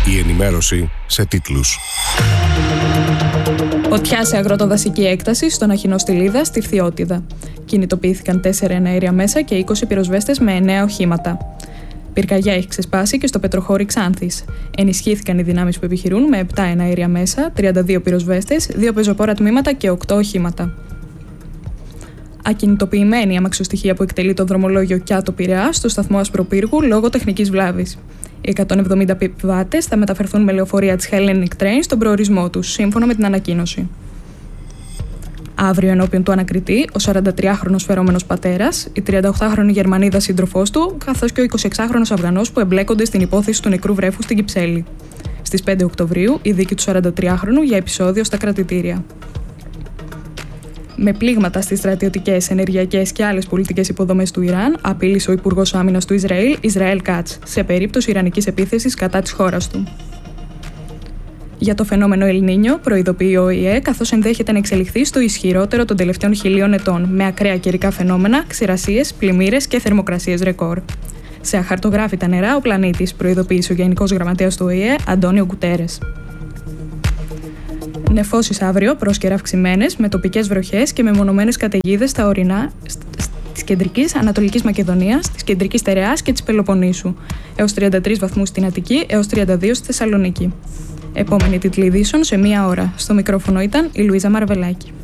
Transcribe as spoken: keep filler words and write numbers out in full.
Η ενημέρωση σε τίτλους. Φωτιά σε αγροτοδασική έκταση στον Αχινό στη Λίδα, στη Φθιώτιδα. Κινητοποιήθηκαν τέσσερα εναέρια μέσα και είκοσι πυροσβέστες με εννέα οχήματα. Πυρκαγιά έχει ξεσπάσει και στο Πετροχώρι Ξάνθης. Ενισχύθηκαν οι δυνάμεις που επιχειρούν με επτά εναέρια μέσα, τριάντα δύο πυροσβέστες, δύο πεζοπόρα τμήματα και οκτώ οχήματα. Ακινητοποιημένη η αμαξοστοιχεία που εκτελεί το δρομολόγιο Κιάτο Πειραιά στο σταθμό Ασπροπύργου λόγω τεχνικής βλάβης. Οι εκατόν εβδομήντα επιβάτες θα μεταφερθούν με λεωφορεία της Hellenic Train στον προορισμό τους, σύμφωνα με την ανακοίνωση. Αύριο, ενώπιον του ανακριτή, ο σαραντατριάχρονος φερόμενος πατέρας, η τριανταοκτάχρονη Γερμανίδα σύντροφός του, καθώς και ο εικοσιεξάχρονος Αφγανός που εμπλέκονται στην υπόθεση του νεκρού βρέφου στην Κυψέλη. Στις πέντε Οκτωβρίου, η δίκη του σαραντατριάχρονου για επεισόδιο στα κρατητήρια. Με πλήγματα στις στρατιωτικές, ενεργειακές και άλλες πολιτικές υποδομές του Ιράν, απείλησε ο Υπουργός Άμυνας του Ισραήλ, Ισραήλ Κάτς, σε περίπτωση ιρανικής επίθεσης κατά της χώρας του. Για το φαινόμενο El Niño προειδοποιεί ο Ο Η Ε, καθώς ενδέχεται να εξελιχθεί στο ισχυρότερο των τελευταίων χιλίων ετών, με ακραία καιρικά φαινόμενα, ξηρασίες, πλημμύρες και θερμοκρασίες ρεκόρ. Σε αχαρτογράφητα νερά ο πλανήτης, προειδοποίησε ο Γενικός Γραμματέας του Ο Η Ε, Αντώνιο Γκουτέρες. Νεφώσεις αύριο, πρόσκαιρα αυξημένες, με τοπικές βροχές και μεμονωμένες καταιγίδες στα ορεινά της κεντρικής Ανατολικής Μακεδονίας, της κεντρικής Στερεάς και της Πελοποννήσου, έως τριάντα τρεις βαθμούς στην Αττική, έως τριάντα δύο στη Θεσσαλονίκη. Επόμενη τίτλη ειδήσεων σε μία ώρα. Στο μικρόφωνο ήταν η Λουίζα Μαρβελάκη.